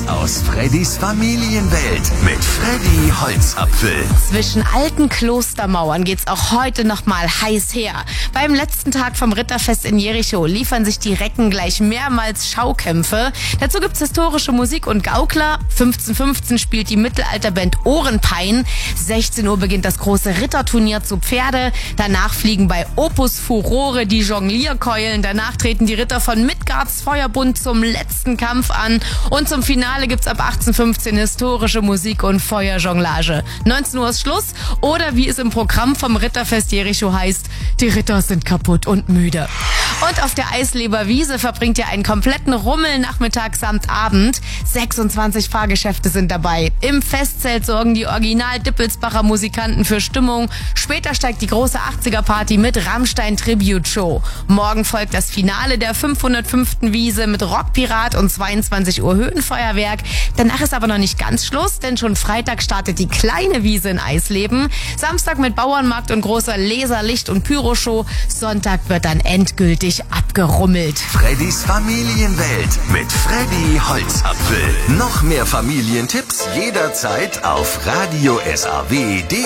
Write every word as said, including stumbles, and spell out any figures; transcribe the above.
Tipps aus Freddys Familienwelt mit Freddy Holzapfel. Zwischen alten Klostermauern geht's auch heute noch mal heiß her. Beim letzten Tag vom Ritterfest in Jericho liefern sich die Recken gleich mehrmals Schaukämpfe. Dazu gibt's historische Musik und Gaukler. fünfzehn Uhr fünfzehn spielt die Mittelalterband Ohrenpein. sechzehn Uhr beginnt das große Ritterturnier zu Pferde. Danach fliegen bei Opus Furore die Jonglierkeulen. Danach treten die Ritter von Midgards Feuerbund zum letzten Kampf an. Und zum Finale gibt's ab achtzehn Uhr fünfzehn historische Musik und Feuerjonglage. neunzehn Uhr ist Schluss. Oder wie es im Programm vom Ritterfest Jericho heißt, die Ritter sind kaputt und müde. Und auf der Eisleber Wiese verbringt ihr einen kompletten Rummelnachmittag samt Abend. sechsundzwanzig Fahrgeschäfte sind dabei. Im Festzelt sorgen die Original-Dippelsbacher Musikanten für Stimmung. Später steigt die große achtziger-Party mit Rammstein-Tribute-Show. Morgen folgt das Finale der fünfhundertfünften Wiese mit Rockpirat und zweiundzwanzig Uhr Höhenfeuerwerk. Danach ist aber noch nicht ganz Schluss, denn schon Freitag startet die kleine Wiese in Eisleben. Samstag mit Bauernmarkt und großer Laser-, Licht- und Pyroshow. Sonntag wird dann endgültig abgerummelt. Freddys Familienwelt mit Freddy Holzapfel. Noch mehr Familientipps jederzeit auf radio S A W punkt de.